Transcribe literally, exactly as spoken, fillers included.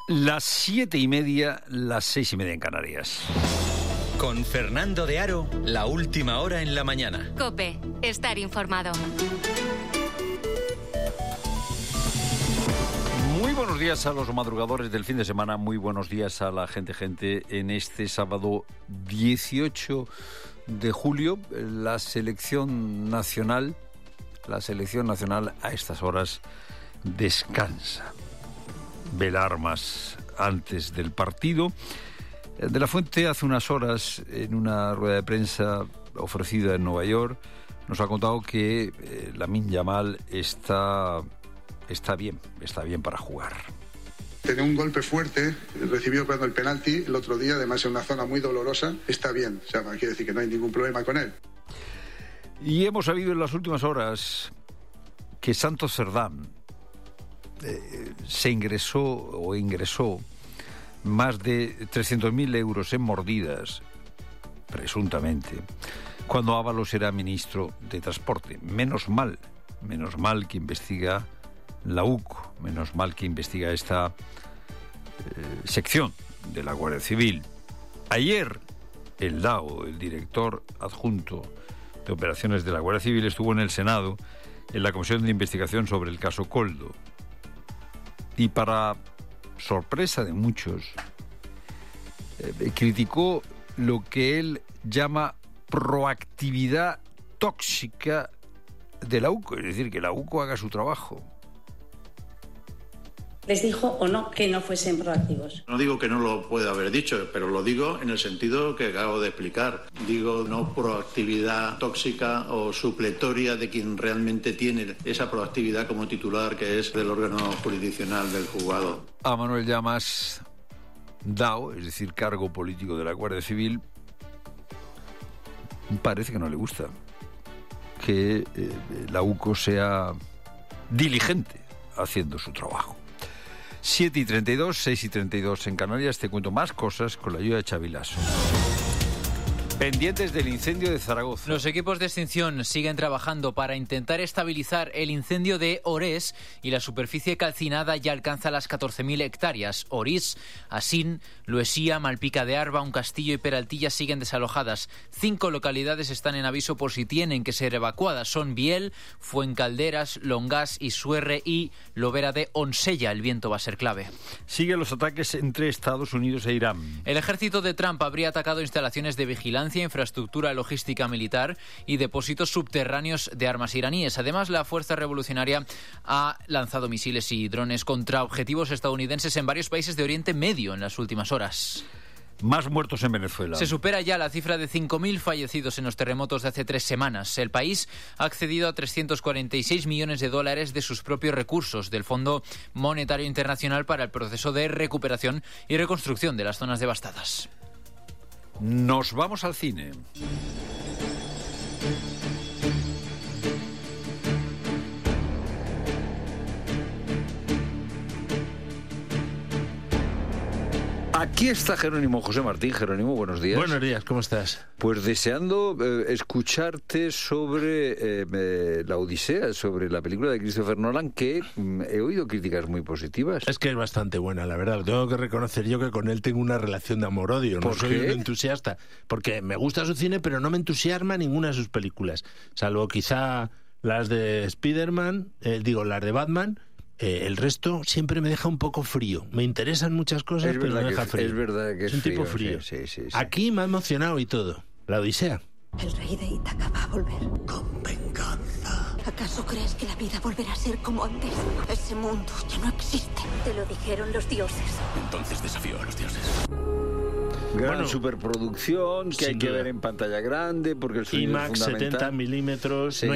Las siete y media, las seis y media en Canarias. Con Fernando de Aro, la última hora en la mañana. COPE, estar informado. Muy buenos días a los madrugadores del fin de semana, muy buenos días a la gente, gente. En este sábado dieciocho de julio, la selección nacional, la selección nacional a estas horas descansa. Velar más antes del partido. De la Fuente hace unas horas, en una rueda de prensa ofrecida en Nueva York, nos ha contado que eh, Lamine Yamal está, está bien, está bien para jugar. Tenía un golpe fuerte, recibió cuando el penalti el otro día, además en una zona muy dolorosa, está bien, o sea, quiere decir que no hay ningún problema con él. Y hemos sabido en las últimas horas que Santos Cerdán eh, se ingresó o ingresó más de trescientos mil euros en mordidas, presuntamente, cuando Ábalos era ministro de Transporte. Menos mal, menos mal que investiga la U C O, menos mal que investiga esta eh, sección de la Guardia Civil. Ayer, el D A O, el director adjunto de operaciones de la Guardia Civil, estuvo en el Senado en la comisión de investigación sobre el caso Koldo. Y para sorpresa de muchos, eh, criticó lo que él llama proactividad tóxica de la U C O, es decir, que la U C O haga su trabajo. ¿Les dijo o no que no fuesen proactivos? No digo que no lo pueda haber dicho, pero lo digo en el sentido que acabo de explicar. Digo no proactividad tóxica o supletoria de quien realmente tiene esa proactividad como titular, que es del órgano jurisdiccional del juzgado. A Manuel Llamas, D A O, es decir, cargo político de la Guardia Civil, parece que no le gusta que eh, la U C O sea diligente haciendo su trabajo. siete y treinta y dos, seis y treinta y dos en Canarias. Te cuento más cosas con la ayuda de Xavi Lasso. Pendientes del incendio de Zaragoza. Los equipos de extinción siguen trabajando para intentar estabilizar el incendio de Orés y la superficie calcinada ya alcanza las catorce mil hectáreas. Orís, Asín, Luesía, Malpica de Arba, Un Castillo y Peraltilla siguen desalojadas. Cinco localidades están en aviso por si tienen que ser evacuadas. Son Biel, Fuencalderas, Longás, Isuerre y Lobera de Onsella. El viento va a ser clave. Siguen los ataques entre Estados Unidos e Irán. El ejército de Trump habría atacado instalaciones de vigilancia, infraestructura logística militar y depósitos subterráneos de armas iraníes. Además, la Fuerza Revolucionaria ha lanzado misiles y drones contra objetivos estadounidenses en varios países de Oriente Medio en las últimas horas. Más muertos en Venezuela. Se supera ya la cifra de cinco mil fallecidos en los terremotos de hace tres semanas. El país ha accedido a trescientos cuarenta y seis millones de dólares de sus propios recursos del Fondo Monetario Internacional para el proceso de recuperación y reconstrucción de las zonas devastadas. Nos vamos al cine. Aquí está Jerónimo José Martín. Jerónimo, buenos días. Buenos días, ¿cómo estás? Pues deseando eh, escucharte sobre eh, eh, la Odisea, sobre la película de Christopher Nolan, que mm, he oído críticas muy positivas. Es que es bastante buena, la verdad. Lo tengo que reconocer yo que con él tengo una relación de amor-odio. No soy un entusiasta, porque me gusta su cine, pero no me entusiasma ninguna de sus películas. Salvo quizá las de Spider-Man, eh, digo, las de Batman. Eh, el resto siempre me deja un poco frío. Me interesan muchas cosas, es pero me deja es, frío. Es verdad que es, es un frío, tipo frío. Sí, sí, sí, sí. Aquí me ha emocionado y todo. La Odisea. El rey de Ítaca va a volver. Con venganza. ¿Acaso crees que la vida volverá a ser como antes? Ese mundo ya no existe. Te lo dijeron los dioses. Entonces desafío a los dioses. Gran bueno, superproducción que hay que duda. ver en pantalla grande porque el sonido IMAX es fundamental. setenta milímetros. Sí. No hay